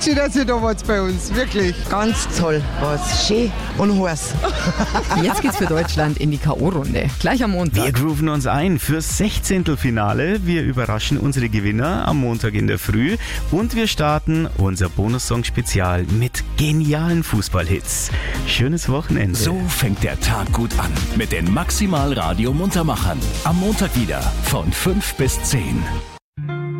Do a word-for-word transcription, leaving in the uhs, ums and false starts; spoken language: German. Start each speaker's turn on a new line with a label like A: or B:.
A: schön, dass ihr da wart bei uns, wirklich.
B: Ganz toll, was schön und heiß.
C: Jetzt geht's für Deutschland in die K O-Runde. Gleich am Montag.
D: Wir grooven uns ein fürs Sechzehntelfinale. Wir überraschen unsere Gewinner am Montag in der Früh. Und wir starten unser Bonussong-Spezial mit genialen Fußballhits. Schönes Wochenende.
E: So fängt der Tag gut an mit den Maximal Radio Muntermachern. Am Montag wieder von fünf bis zehn.